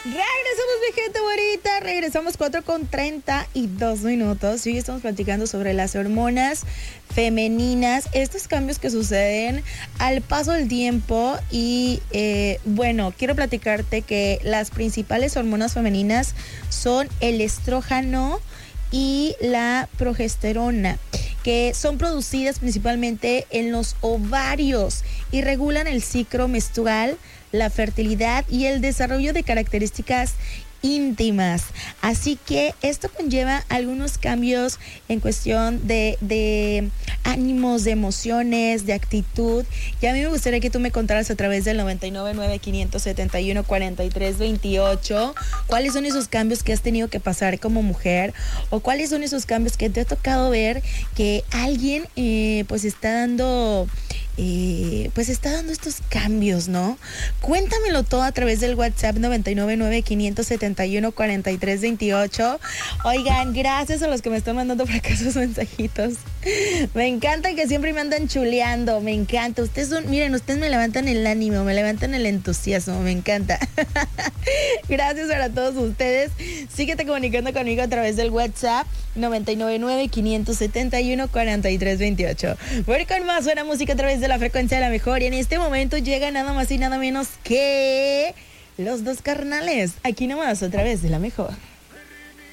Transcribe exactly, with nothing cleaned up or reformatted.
Regresamos, mi gente bonita. Regresamos cuatro con treinta y dos minutos. Y hoy estamos platicando sobre las hormonas femeninas, estos cambios que suceden al paso del tiempo. Y eh, bueno, quiero platicarte que las principales hormonas femeninas son el estrógeno y la progesterona, que son producidas principalmente en los ovarios y regulan el ciclo menstrual, la fertilidad y el desarrollo de características íntimas. Así que esto conlleva algunos cambios en cuestión de, de ánimos, de emociones, de actitud. Y a mí me gustaría que tú me contaras a través del noventa y nueve nueve, quinientos setenta y uno, cuarenta y tres veintiocho cuáles son esos cambios que has tenido que pasar como mujer, o cuáles son esos cambios que te ha tocado ver que alguien eh, pues está dando Eh, pues está dando estos cambios, ¿no? Cuéntamelo todo a través del WhatsApp noventa y nueve nueve, quinientos setenta y uno, cuarenta y tres veintiocho. Oigan, gracias a los que me están mandando por acá sus mensajitos. Me encanta que siempre me andan chuleando, me encanta. Ustedes son, miren, ustedes me levantan el ánimo, me levantan el entusiasmo, me encanta. Gracias para todos ustedes. Síguete comunicando conmigo a través del WhatsApp noventa y nueve nueve, quinientos setenta y uno, cuarenta y tres veintiocho. Voy con más buena música a través de la frecuencia de la mejor, y en este momento llega nada más y nada menos que los dos carnales, aquí nomás a través de la mejor.